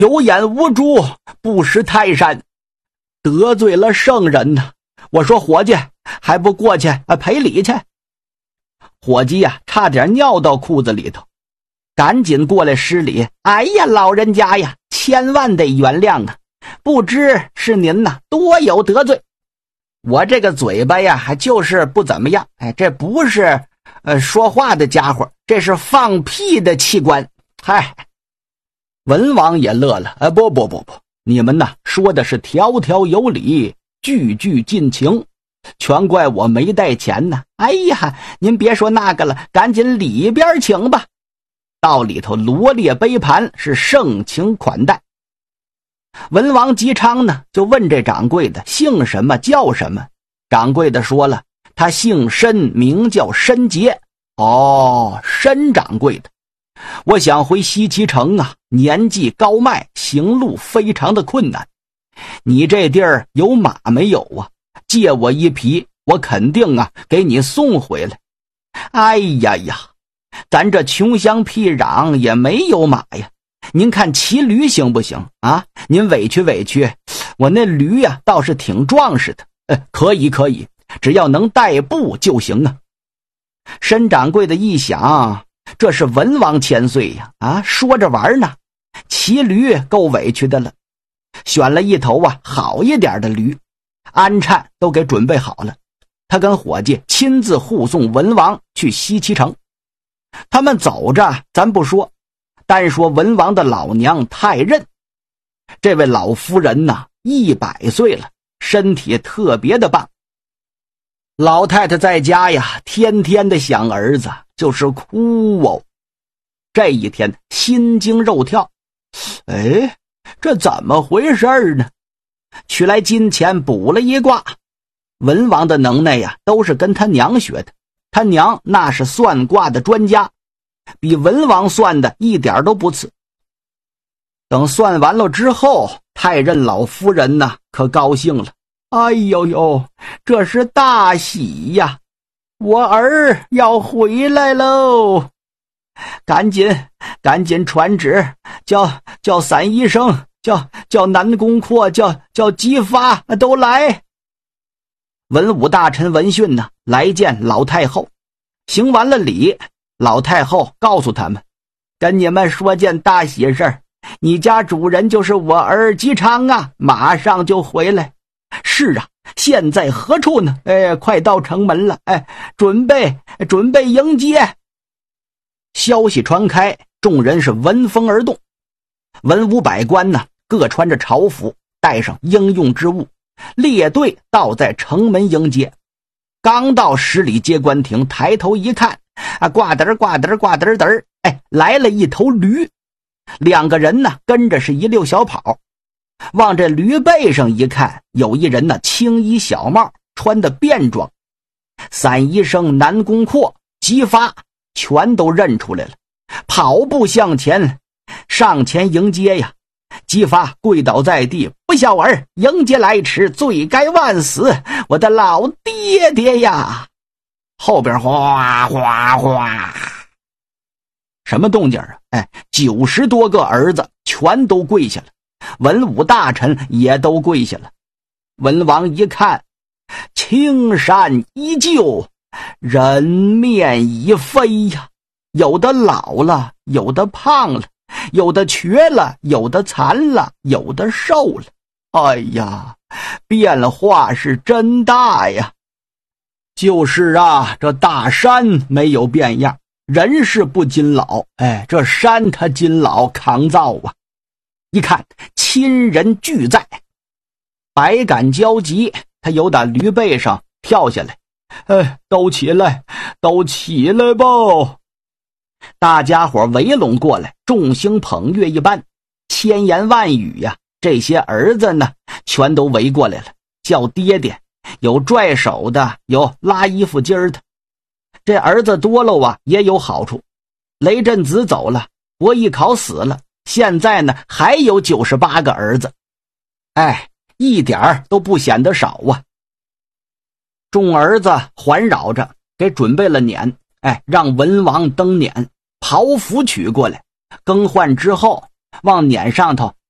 有眼无珠，不识泰山，得罪了圣人呢。我说伙计，还不过去赔礼去。伙计呀，差点尿到裤子里头，赶紧过来施礼。哎呀，老人家呀，千万得原谅啊，不知是您呐多有得罪。我这个嘴巴呀，还就是不怎么样。这不是说话的家伙，这是放屁的器官。嗨，文王也乐了。不，你们呐说的是条条有理，句句尽情，全怪我没带钱呢。哎呀，您别说那个了，赶紧里边请吧。到里头罗列杯盘，是盛情款待。文王姬昌呢，就问这掌柜的姓什么叫什么。掌柜的说了，他姓申，名叫申杰。申掌柜的，我想回西岐城啊，年纪高迈，行路非常的困难。你这地儿有马没有啊？借我一匹，我肯定啊给你送回来。哎呀，咱这穷乡僻壤也没有马呀，您看骑驴行不行啊？您委屈委屈，我那驴呀倒是挺壮实的。可以，只要能带步就行啊。申掌柜的一想，这是文王千岁呀，说着玩呢，骑驴够委屈的了。选了一头好一点的驴，鞍颤都给准备好了。他跟伙计亲自护送文王去西岐城。他们走着咱不说，单说文王的老娘太任。这位老夫人呐，100岁了，身体特别的棒。老太太在家呀，天天的想儿子，就是哭哦。这一天心惊肉跳，这怎么回事呢？取来金钱卜了一卦。文王的能耐呀，都是跟他娘学的，他娘那是算卦的专家，比文王算的一点都不次。等算完了之后，太任老夫人呢可高兴了。哎呦，这是大喜呀，我儿要回来喽。赶紧传旨，叫散医生，叫南宫阔，叫姬发都来。文武大臣闻讯呢，来见老太后，行完了礼。老太后告诉他们，跟你们说件大喜事儿，你家主人就是我儿姬昌啊，马上就回来。是啊，现在何处呢？快到城门了，准备迎接。消息传开，众人是闻风而动。文武百官呢，各穿着朝服，带上应用之物，列队倒在城门迎接。刚到10里街官亭，抬头一看，呱嘚呱嘚呱嘚嘚，来了一头驴。2个人呢，跟着是一溜小跑。往这驴背上一看，有一人呢，青衣小帽，穿的便装。散医生南宫阔、姬发全都认出来了，跑步向前迎接呀。姬发跪倒在地，不孝儿，迎接来迟，罪该万死，我的老爹爹呀。后边哗哗哗，什么动静啊？90多个儿子全都跪下了，文武大臣也都跪下了。文王一看，青山依旧，人面已非呀，有的老了，有的胖了，有的瘸了，有的残了，有的瘦了。哎呀，变化是真大呀。就是啊，这大山没有变样，人是不禁老，这山它禁老抗造啊。一看亲人俱在，百感交集，他由打驴背上跳下来，都起来吧。大家伙围拢过来，众星捧月一般，千言万语呀。这些儿子呢，全都围过来了，叫爹爹，有拽手的，有拉衣服襟儿的。这儿子多了也有好处。雷震子走了，伯邑考死了，现在呢还有98个儿子，一点儿都不显得少啊。众儿子环绕着，给准备了辇，让文王登辇，袍服取过来，更换之后，往辇上头